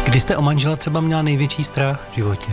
Kdy jste o manžela třeba měla největší strach v životě?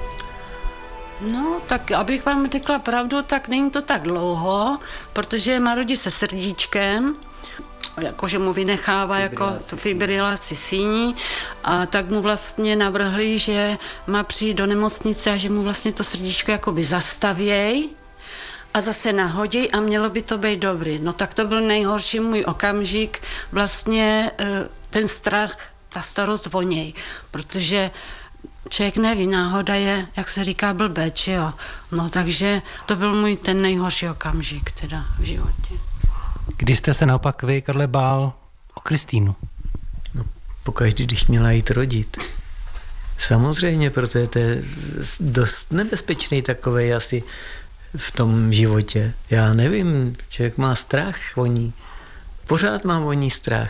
No, tak abych vám řekla pravdu, tak není to tak dlouho, protože má rodí se srdíčkem, jakože mu vynechává jako fibrilaci síní, a tak mu vlastně navrhli, že má přijít do nemocnice a že mu vlastně to srdíčko jakoby zastavěj a zase nahodí a mělo by to být dobrý. No tak to byl nejhorší můj okamžik, vlastně ten strach, ta starost o něj, protože člověk neví, náhoda je, jak se říká, blbec, jo. No takže to byl můj ten nejhorší okamžik teda v životě. Kdy jste se naopak vy, Karle, bál o Kristýnu? No, pokaždý, když měla jít rodit. Samozřejmě, protože to je dost nebezpečný takovej asi v tom životě. Já nevím, člověk má strach o ní. Pořád mám o ní strach.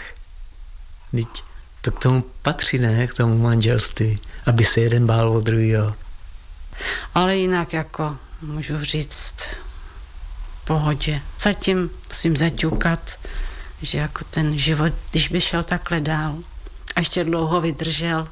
Teď to k tomu patří, ne? K tomu manželství, aby se jeden bál od druhého. Ale jinak jako můžu říct v pohodě. Zatím musím zaťukat, že jako ten život, když by šel takhle dál a ještě dlouho vydržel,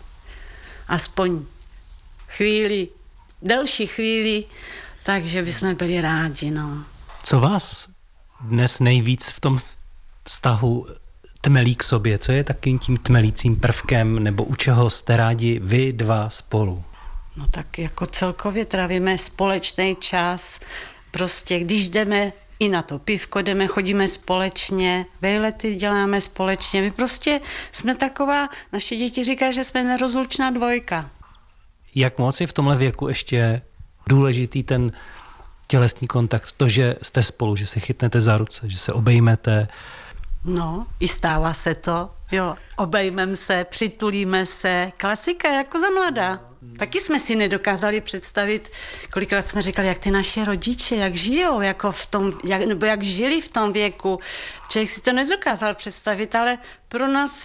aspoň chvíli, delší chvíli, takže bychom byli rádi, no. Co vás dnes nejvíc v tom vztahu tmelí k sobě? Co je takým tím tmelícím prvkem, nebo u čeho jste rádi vy dva spolu? No tak jako celkově trávíme společný čas, prostě když jdeme i na to pivko, chodíme společně, vejlety děláme společně, my prostě jsme taková, naše děti říkají, že jsme nerozlučná dvojka. Jak moc je v tomhle věku ještě důležitý ten tělesný kontakt, to, že jste spolu, že se chytnete za ruce, že se obejmete? No, i stává se to, jo, obejmeme se, přitulíme se, klasika jako za mladá. Taky jsme si nedokázali představit, kolikrát jsme říkali, jak ty naše rodiče, jak žijou, jako v tom, nebo jak žili v tom věku. Člověk si to nedokázal představit, ale pro nás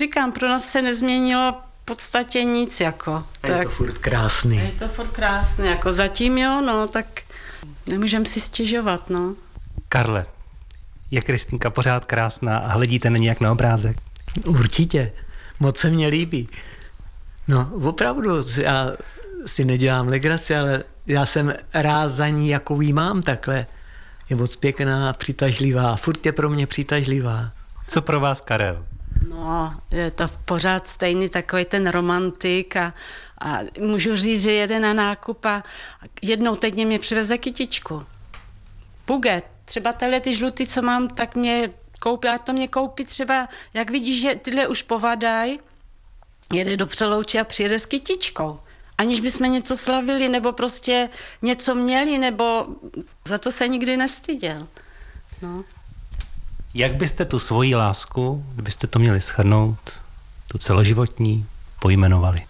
se nezměnilo v podstatě nic, jako. Je to furt krásný. Je to furt krásný, jako zatím jo, no, tak nemůžeme si stěžovat, no. Karle, je Kristýnka pořád krásná a hledíte na ní jak na obrázek? Určitě, moc se mně líbí. No, opravdu, já si nedělám legraci, ale já jsem rád za ní, jakou jí mám takhle. Je moc pěkná, přitažlivá, furt je pro mě přitažlivá. Co pro vás, Karel? No, je to pořád stejný takový ten romantik a můžu říct, že jede na nákup a jednou týdně mě přiveze kytičku. Puget, třeba ty žlutý, co mám, tak mě koupí, a to mě koupí třeba, jak vidíš, že tyhle už povadají, jede do Přelouče a přijede s kytičkou. Aniž bychom něco slavili, nebo prostě něco měli, nebo za to se nikdy nestyděl. No. Jak byste tu svoji lásku, kdybyste to měli shrnout, tu celoživotní, pojmenovali?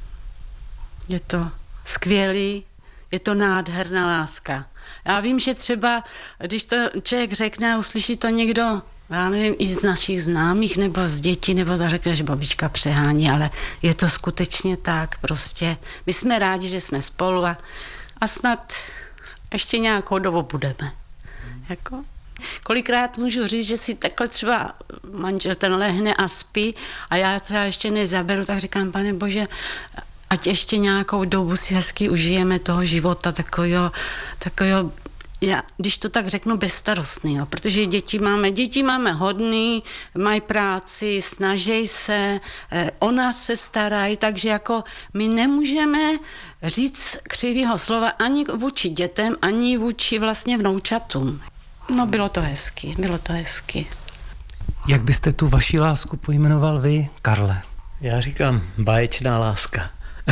Je to skvělý, je to nádherná láska. Já vím, že třeba, když to člověk řekne a uslyší to někdo, já nevím, i z našich známých, nebo z dětí, nebo to řekne, že babička přehání, ale je to skutečně tak prostě. My jsme rádi, že jsme spolu a snad ještě nějakou dobu budeme. Jako? Kolikrát můžu říct, že si takhle třeba manžel ten lehne a spí a já třeba ještě nezaberu, tak říkám, Pane Bože, ať ještě nějakou dobu si hezky užijeme toho života, takového, já, když to tak řeknu, bezstarostný, jo, protože děti máme hodný, mají práci, snaží se, o nás se starají, takže jako my nemůžeme říct křivýho slova ani vůči dětem, ani vůči vlastně vnoučatům. No, bylo to hezky. Jak byste tu vaši lásku pojmenoval vy, Karle? Já říkám, báječná láska.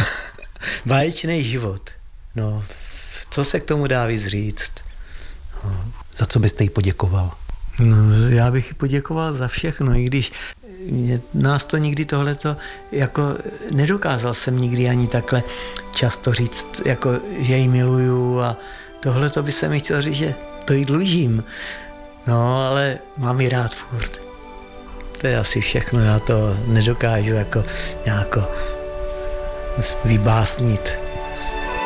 Báječný život. No, co se k tomu dá víc říct? No. Za co byste jí poděkoval? No, já bych jí poděkoval za všechno, i když nás to nikdy tohleto, jako nedokázal jsem nikdy ani takhle často říct, jako, že ji miluju a tohleto by se mi chtěl říct, že to jí dlužím. No, ale mám ji rád furt. To je asi všechno, já to nedokážu jako nějako vybásnit.